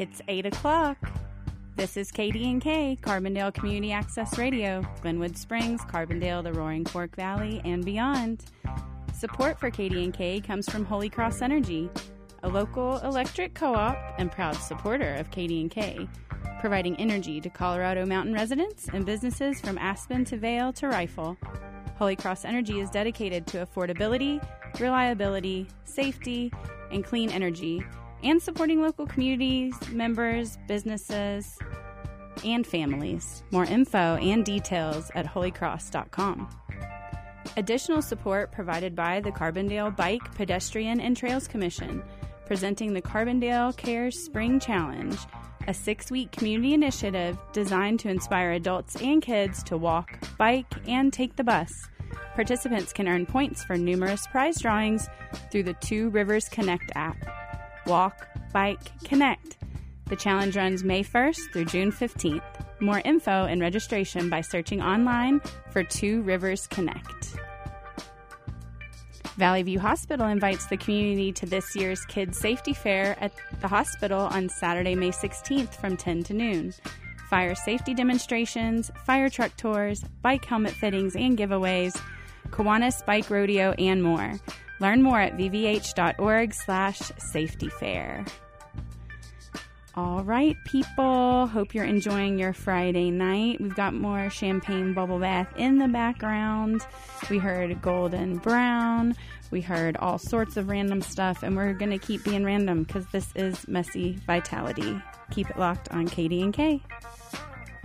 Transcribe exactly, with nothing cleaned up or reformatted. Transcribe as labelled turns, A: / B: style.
A: It's eight o'clock. This is K D and K, Carbondale Community Access Radio, Glenwood Springs, Carbondale, the Roaring Fork Valley, and beyond. Support for K D and K comes from Holy Cross Energy, a local electric co-op and proud supporter of K D and K, providing energy to Colorado Mountain residents and businesses from Aspen to Vail to Rifle. Holy Cross Energy is dedicated to affordability, reliability, safety, and clean energy, and supporting local communities, members, businesses, and families. More info and details at holy cross dot com. Additional support provided by the Carbondale Bike, Pedestrian, and Trails Commission, presenting the Carbondale Cares Spring Challenge, a six-week community initiative designed to inspire adults and kids to walk, bike, and take the bus. Participants can earn points for numerous prize drawings through the Two Rivers Connect app. Walk, bike, connect. The challenge runs May first through June fifteenth. More info and registration by searching online for Two Rivers Connect. Valley View Hospital invites the community to this year's Kids Safety Fair at the hospital on Saturday, May sixteenth from ten to noon. Fire safety demonstrations, fire truck tours, bike helmet fittings and giveaways, Kiwanis Bike Rodeo, and more. Learn more at v v h dot org slash safety fair. All right, people. Hope you're enjoying your Friday night. We've got more Champagne Bubble Bath in the background. We heard Golden Brown. We heard all sorts of random stuff, and we're going to keep being random because this is Messy Vitality. Keep it locked on K D and K.